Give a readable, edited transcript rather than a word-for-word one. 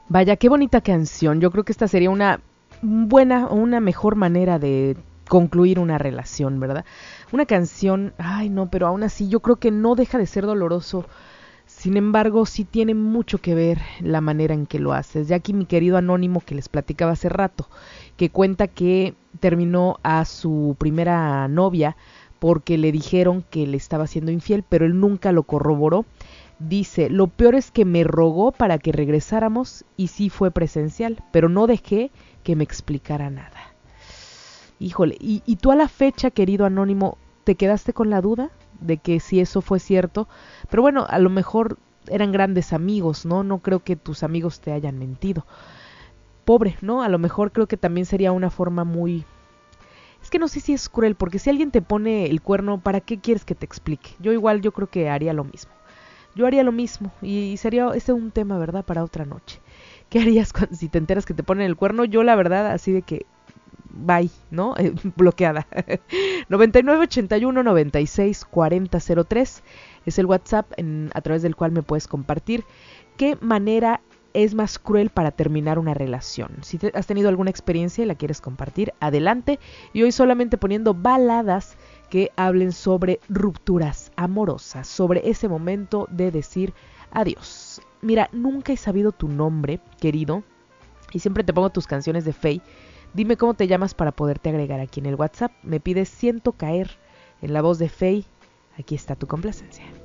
Vaya, qué bonita canción. Yo creo que esta sería una buena o una mejor manera de concluir una relación, ¿verdad? Una canción, ay no, pero aún así yo creo que no deja de ser doloroso. Sin embargo, sí tiene mucho que ver la manera en que lo haces. Ya aquí mi querido Anónimo que les platicaba hace rato, que cuenta que terminó a su primera novia porque le dijeron que le estaba siendo infiel, pero él nunca lo corroboró. Dice, lo peor es que me rogó para que regresáramos y sí fue presencial, pero no dejé que me explicara nada. Híjole, y tú a la fecha, querido Anónimo, ¿te quedaste con la duda de que si eso fue cierto? Pero bueno, a lo mejor eran grandes amigos, ¿no? No creo que tus amigos te hayan mentido. Pobre, ¿no? A lo mejor creo que también sería una forma muy... Es que no sé si es cruel, porque si alguien te pone el cuerno, ¿para qué quieres que te explique? Yo creo que haría lo mismo. Yo haría lo mismo y sería ese un tema, ¿verdad? Para otra noche. ¿Qué harías si te enteras que te ponen el cuerno? Yo la verdad, así de que bye, ¿no? Bloqueada. 9981964003 es el WhatsApp a través del cual me puedes compartir qué manera es más cruel para terminar una relación. Si has tenido alguna experiencia y la quieres compartir, adelante. Y hoy solamente poniendo baladas que hablen sobre rupturas amorosas, sobre ese momento de decir adiós. Mira, nunca he sabido tu nombre, querido, y siempre te pongo tus canciones de Faye. Dime cómo te llamas para poderte agregar aquí en el WhatsApp. Me pides Siento Caer en la voz de Faye. Aquí está tu complacencia.